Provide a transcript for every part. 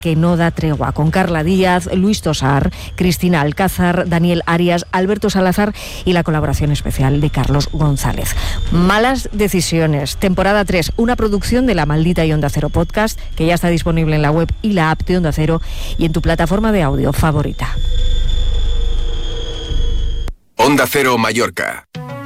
que no da tregua, con Carla Díaz, Luis Tosar, Cristina Alcázar, Daniel Arias, Alberto Salazar y la colaboración especial de Carlos González. Malas decisiones, temporada 3, una producción de La Maldita y Onda Cero Podcast, que ya está disponible en la web y la app de Onda Cero y en tu plataforma de audio favorita. Onda Cero Mallorca.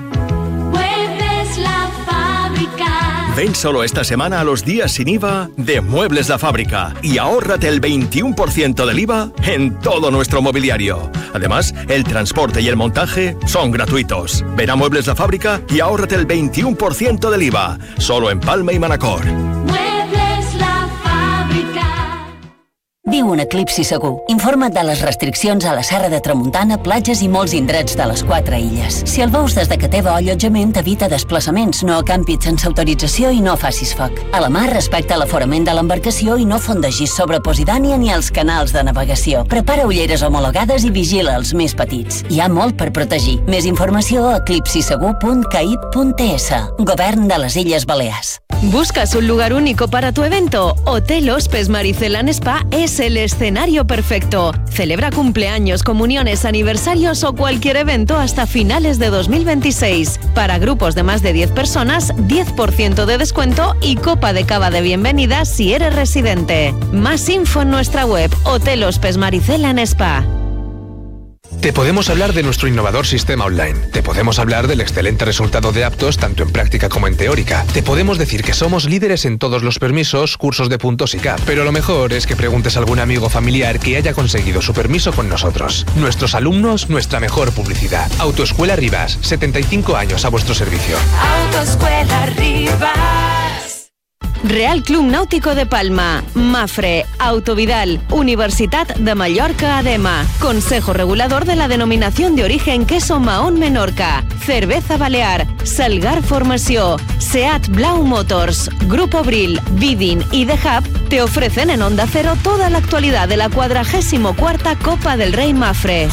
Ven solo esta semana a los días sin IVA de Muebles La Fábrica y ahórrate el 21% del IVA en todo nuestro mobiliario. Además, el transporte y el montaje son gratuitos. Ven a Muebles La Fábrica y ahórrate el 21% del IVA, solo en Palma y Manacor. Muebles La Fábrica. Viu un eclipsi segur. Informa't de les restriccions a la Serra de Tramuntana, platges i molts indrets de les 4 illes. Si el veus des de que teva allotjament, evita desplaçaments, no acampis sense autorització i no facis foc. A la mar, respecta l'aforament de l'embarcació i no fondegis sobre Posidània ni els canals de navegació. Prepara ulleres homologades i vigila els més petits. Hi ha molt per protegir. Més informació a eclipsisegur.caip.es. Govern de les Illes Balears. ¿Buscas un lugar único para tu evento? Hotel Hospes Maricelan Spa es el escenario perfecto. Celebra cumpleaños, comuniones, aniversarios o cualquier evento hasta finales de 2026. Para grupos de más de 10 personas, 10% de descuento y copa de cava de bienvenida si eres residente. Más info en nuestra web, Hotel Hospes Maricelan Spa. Te podemos hablar de nuestro innovador sistema online. Te podemos hablar del excelente resultado de aptos tanto en práctica como en teórica. Te podemos decir que somos líderes en todos los permisos, cursos de puntos y CAP. Pero lo mejor es que preguntes a algún amigo o familiar que haya conseguido su permiso con nosotros. Nuestros alumnos, nuestra mejor publicidad. Autoescuela Rivas, 75 años a vuestro servicio. Autoescuela Rivas. Real Club Náutico de Palma, Mafre, Autovidal, Universitat de Mallorca Adema, Consejo Regulador de la Denominación de Origen Queso Mahón Menorca, Cerveza Balear, Salgar Formació, Seat Blau Motors, Grupo Bril, Vidin y The Hub te ofrecen en Onda Cero toda la actualidad de la 44ª Copa del Rey Mafre.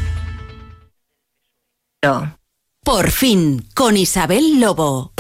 Por fin, con Isabel Lobo.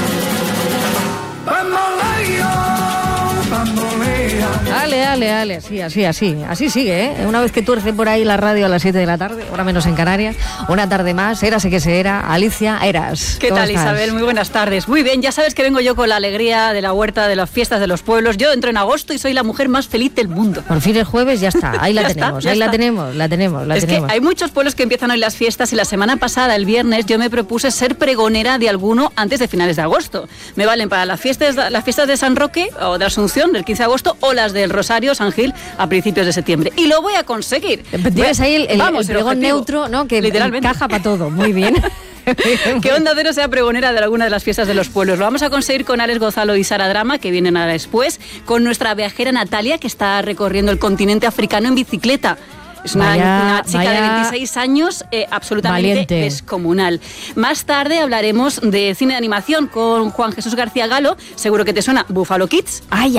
Ale, así sigue, ¿eh? Una vez que tuerce por ahí la radio a las 7 de la tarde, ahora menos en Canarias, una tarde más, érase que se era. Alicia Eras. ¿Qué tal, estás? Isabel? Muy buenas tardes. Muy bien, ya sabes que vengo yo con la alegría de la huerta, de las fiestas de los pueblos. Yo entro en agosto y soy la mujer más feliz del mundo. Por fin el jueves ya está, ahí la tenemos. Es que hay muchos pueblos que empiezan hoy las fiestas y la semana pasada, el viernes, yo me propuse ser pregonera de alguno antes de finales de agosto. Me valen para las fiestas de San Roque o de Asunción, del 15 de agosto, o las del Rosario, San Gil, a principios de septiembre. Y lo voy a conseguir. Tienes ahí el pregón neutro, ¿no? Que encaja para todo. Muy bien. Que Onda Cero sea pregonera de alguna de las fiestas de los pueblos. Lo vamos a conseguir con Alex Gonzalo y Sara Drama, que vienen ahora después, con nuestra viajera Natalia, que está recorriendo el continente africano en bicicleta. Es una chica de 26 años, absolutamente valiente, descomunal. Más tarde hablaremos de cine de animación con Juan Jesús García Galo, seguro que te suena, Buffalo Kids. Ay.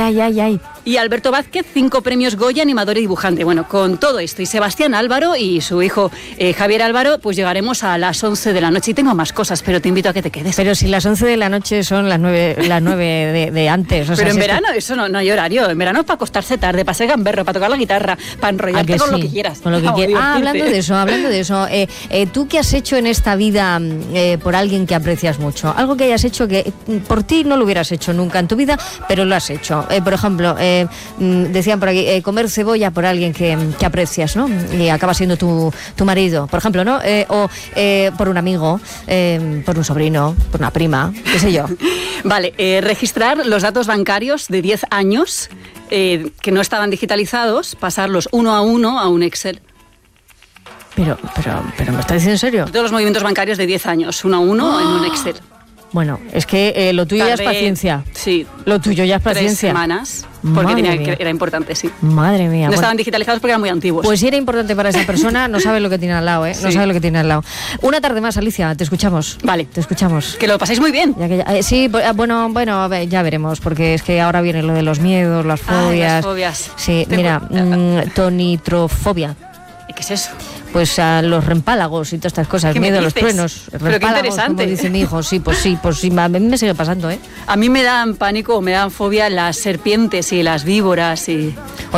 Y Alberto Vázquez, 5 premios Goya, animador y dibujante. Bueno, con todo esto, y Sebastián Álvaro y su hijo Javier Álvaro, pues llegaremos a las 11 de la noche. Y tengo más cosas, pero te invito a que te quedes. Pero si las 11 de la noche son las 9 de antes. O sea, pero en verano eso no hay horario. En verano es para acostarse tarde, para ser gamberro, para tocar la guitarra, para enrollarte con lo que quieras. Con lo que quieras. Hablando de eso. ¿Tú qué has hecho en esta vida por alguien que aprecias mucho? Algo que hayas hecho que por ti no lo hubieras hecho nunca en tu vida, pero lo has hecho. Por ejemplo, decían por aquí, comer cebolla por alguien que aprecias, ¿no? Y acaba siendo tu marido, por ejemplo, ¿no? O por un amigo, por un sobrino, por una prima, qué sé yo. Vale, registrar los datos bancarios de 10 años que no estaban digitalizados, pasarlos uno a uno a un Excel. Pero ¿me estás diciendo en serio? Todos los movimientos bancarios de 10 años, uno a uno en un Excel. Bueno, es que lo tuyo ya es paciencia. Sí. Lo tuyo ya es paciencia. 3 semanas, porque era importante, sí. Madre mía. No estaban digitalizados porque eran muy antiguos. Pues si era importante para esa persona, no sabe lo que tiene al lado, ¿eh? Sí. No sabe lo que tiene al lado. Una tarde más, Alicia, te escuchamos. Vale. Te escuchamos. Que lo paséis muy bien. Sí, bueno, ya veremos, porque es que ahora viene lo de los miedos, las fobias. Las fobias. Sí, mira, tonitrofobia. ¿Y qué es eso? Pues a los rempálagos y todas estas cosas, miedo a los truenos. Pero qué interesante. Como dice mi hijo, sí, a mí me sigue pasando, ¿eh? A mí me dan pánico, me dan fobia las serpientes y las víboras y...